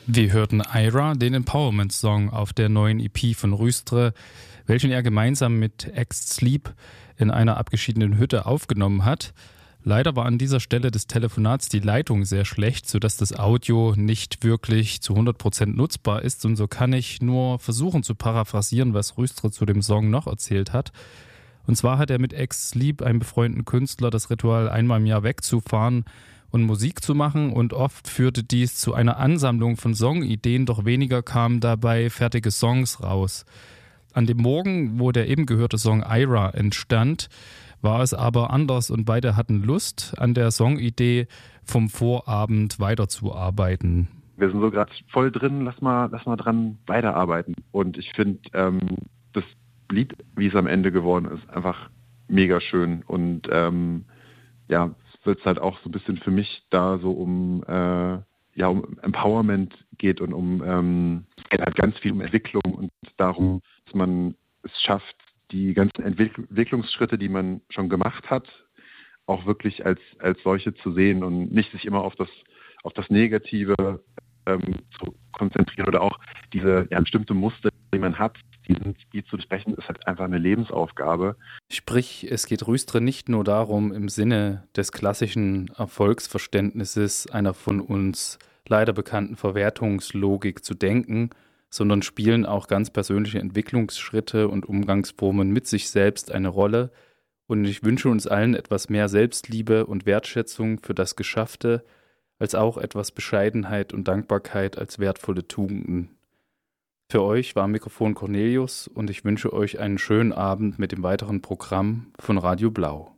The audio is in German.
Wir hörten Ira, den Empowerment-Song auf der neuen EP von Rüstre, welchen er gemeinsam mit Ex-Sleep in einer abgeschiedenen Hütte aufgenommen hat. Leider war an dieser Stelle des Telefonats die Leitung sehr schlecht, sodass das Audio nicht wirklich zu 100% nutzbar ist. Und so kann ich nur versuchen zu paraphrasieren, was Rüstre zu dem Song noch erzählt hat. Und zwar hat er mit Ex-Sleep, einem befreundeten Künstler, das Ritual einmal im Jahr wegzufahren und Musik zu machen, und oft führte dies zu einer Ansammlung von Songideen, doch weniger kamen dabei fertige Songs raus. An dem Morgen, wo der eben gehörte Song Ira entstand, war es aber anders und beide hatten Lust, an der Songidee vom Vorabend weiterzuarbeiten. Wir sind so gerade voll drin, lass mal dran weiterarbeiten. Und ich finde, das Lied, wie es am Ende geworden ist, einfach mega schön. Und wird es halt auch so ein bisschen für mich da so um Empowerment geht und es geht halt ganz viel um Entwicklung und darum, dass man es schafft, die ganzen Entwicklungsschritte, die man schon gemacht hat, auch wirklich als solche zu sehen und nicht sich immer auf das Negative zu konzentrieren oder auch diese bestimmte Muster, die man hat, die zu besprechen, ist halt einfach eine Lebensaufgabe. Sprich, es geht Rüstre nicht nur darum, im Sinne des klassischen Erfolgsverständnisses einer von uns leider bekannten Verwertungslogik zu denken, sondern spielen auch ganz persönliche Entwicklungsschritte und Umgangsformen mit sich selbst eine Rolle. Und ich wünsche uns allen etwas mehr Selbstliebe und Wertschätzung für das Geschaffte, als auch etwas Bescheidenheit und Dankbarkeit als wertvolle Tugenden. Für euch war am Mikrofon Cornelius und ich wünsche euch einen schönen Abend mit dem weiteren Programm von Radio Blau.